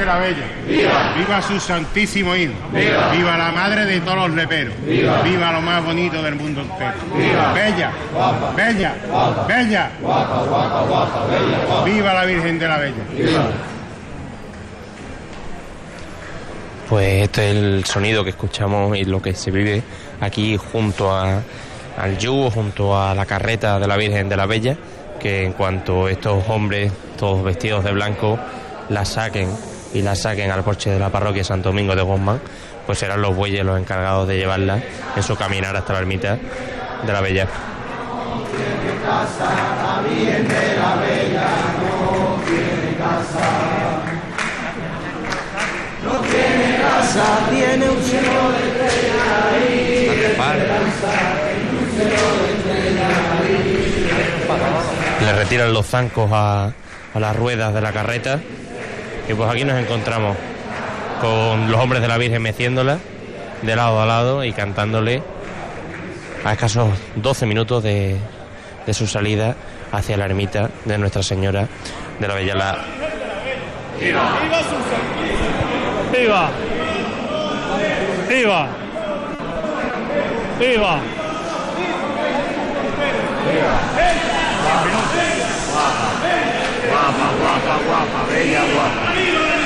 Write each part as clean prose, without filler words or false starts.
de la Bella. ¡Viva! ¡Viva su santísimo hijo! ¡Viva! ¡Viva la madre de todos los leperos! ¡Viva! ¡Viva lo más bonito del mundo entero! ¡Viva! ¡Bella! Guapa. ¡Bella! Guapa. ¡Bella! Guapa, guapa, guapa, bella, guapa. ¡Viva la Virgen de la Bella! ¡Viva! Pues este es el sonido que escuchamos y lo que se vive aquí junto al yugo, junto a la carreta de la Virgen de la Bella, que en cuanto estos hombres, todos vestidos de blanco, la saquen al porche de la parroquia Santo Domingo de Guzmán, pues serán los bueyes los encargados de llevarla en su caminar hasta la ermita de la Bella. No tiene casa, la Virgen de la Bella no tiene casa. No tiene casa, tiene un cielo de estrellas ahí. Un cielo de estrellas ahí. Le retiran los zancos a las ruedas de la carreta y pues aquí nos encontramos con los hombres de la Virgen meciéndola de lado a lado y cantándole a escasos 12 minutos de su salida hacia la ermita de Nuestra Señora de la Bella. ¡Viva! ¡Viva! ¡Viva! ¡Viva! Guapa, guapa, guapa, bella, guapa.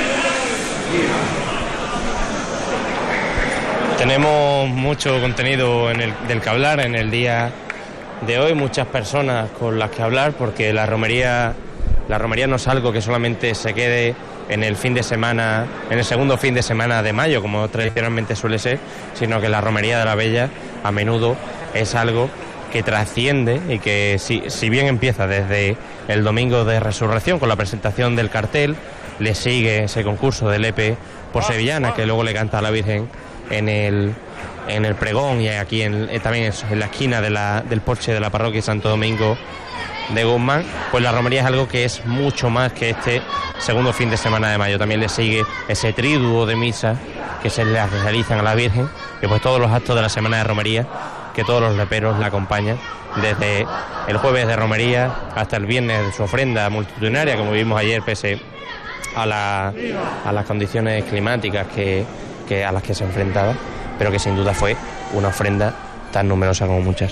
Tenemos mucho contenido del que hablar en el día de hoy, muchas personas con las que hablar, porque la romería no es algo que solamente se quede en el fin de semana, en el segundo fin de semana de mayo, como tradicionalmente suele ser, sino que la romería de la Bella a menudo es algo que trasciende y que si bien empieza desde el domingo de Resurrección con la presentación del cartel, le sigue ese concurso de lepe por sevillana que luego le canta a la Virgen en el pregón y aquí también en la esquina del porche de la parroquia Santo Domingo de Guzmán. Pues la romería es algo que es mucho más que este segundo fin de semana de mayo. También le sigue ese triduo de misa que se le realizan a la Virgen, y pues todos los actos de la semana de romería, que todos los leperos la acompañan desde el jueves de romería hasta el viernes de su ofrenda multitudinaria, como vimos ayer, pese a las condiciones climáticas a las que se enfrentaba, pero que sin duda fue una ofrenda tan numerosa como muchas.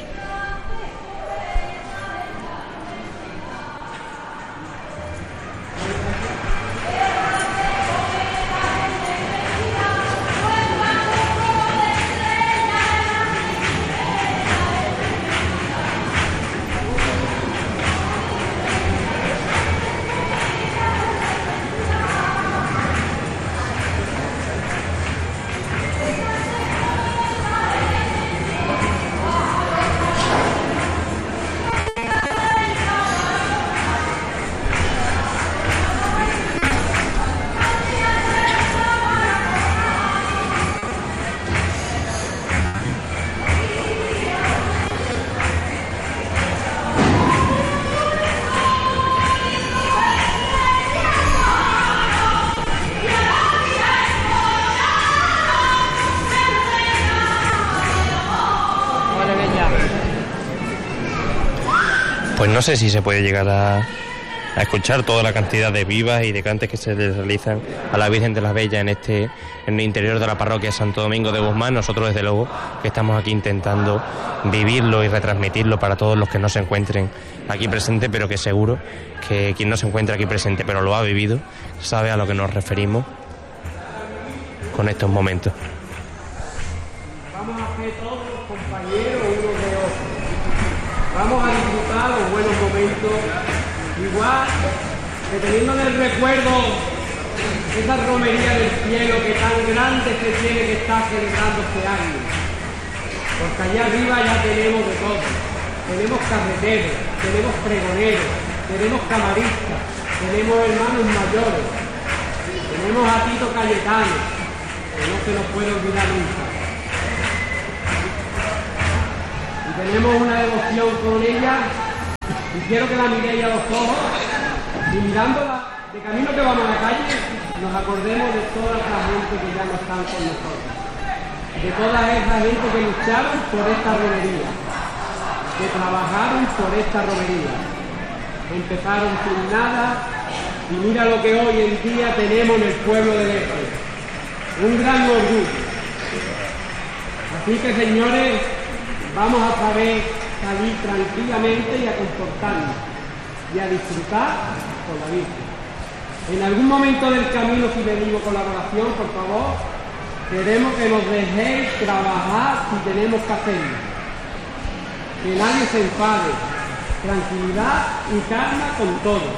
Pues no sé si se puede llegar a escuchar toda la cantidad de vivas y de cantes que se le realizan a la Virgen de la Bella en el interior de la parroquia Santo Domingo de Guzmán. Nosotros desde luego que estamos aquí intentando vivirlo y retransmitirlo para todos los que no se encuentren aquí presentes, pero que seguro que quien no se encuentra aquí presente pero lo ha vivido sabe a lo que nos referimos con estos momentos. Vamos a hacer todos los compañeros unos de otros. Vamos a disfrutar los buenos momentos, igual que teniendo en el recuerdo esa romería del cielo que tan grande se tiene que estar celebrando este año. Porque allá arriba ya tenemos de todo. Tenemos carreteros, tenemos pregoneros, tenemos camaristas, tenemos hermanos mayores, tenemos a Tito Cayetano, que no se nos puede olvidar nunca. Tenemos una devoción con ella y quiero que la miréis a los ojos y mirándola de camino que vamos a la calle nos acordemos de toda la gente que ya no están con nosotros, de toda esa gente que lucharon por esta romería, que trabajaron por esta romería, empezaron sin nada Y mira lo que hoy en día tenemos en el pueblo de Lepe. Un gran orgullo. Así que, señores, vamos a saber salir tranquilamente y a comportarnos y a disfrutar con la Virgen. En algún momento del camino, si pedimos colaboración, por favor, queremos que nos dejéis trabajar si tenemos que hacerlo. Que nadie se enfade. Tranquilidad y calma con todo.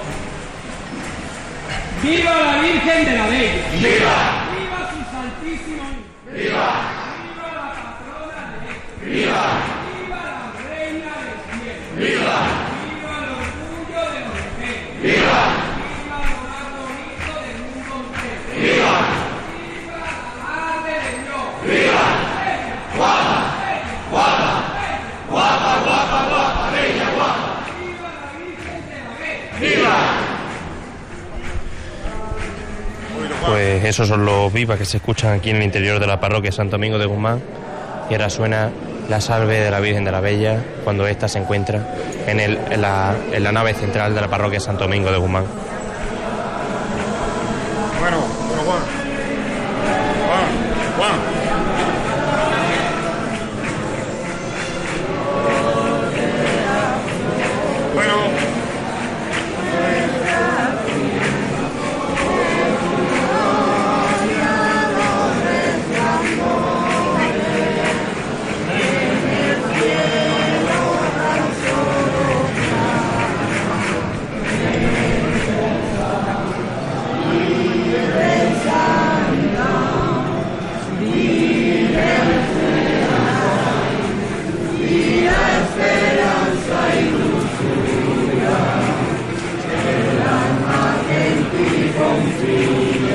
¡Viva la Virgen de la Bella! ¡Viva! ¡Viva su Santísimo Hijo! ¡Viva! ¡Viva la patrona de Lepe! ¡Viva! ¡Viva la reina del cielo! ¡Viva! ¡Viva el orgullo de los leperos! ¡Viva! ¡Viva lo más bonito del mundo entero! ¡Viva! ¡Viva la Madre de Dios! ¡Viva! ¡Guapa! ¡Guapa! ¡Guapa, guapa, guapa! ¡Bella, guapa! ¡Viva la Virgen de la Bella! ¡Viva! Pues esos son los vivas que se escuchan aquí en el interior de la parroquia Santo Domingo de Guzmán. Y ahora suena la salve de la Virgen de la Bella cuando ésta se encuentra en la nave central de la parroquia Santo Domingo de Guzmán. Bueno, Juan. Confía.